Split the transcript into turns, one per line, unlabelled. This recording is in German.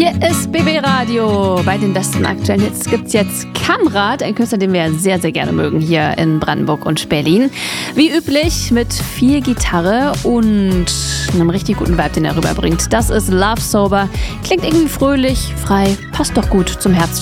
Hier ist BB Radio. Bei den besten aktuellen Hits gibt's jetzt Kamrat, ein Künstler, den wir sehr, sehr gerne mögen hier in Brandenburg und Berlin. Wie üblich mit viel Gitarre und einem richtig guten Vibe, den er rüberbringt. Das ist Love Sober. Klingt irgendwie fröhlich, frei, passt doch gut zum Herbst.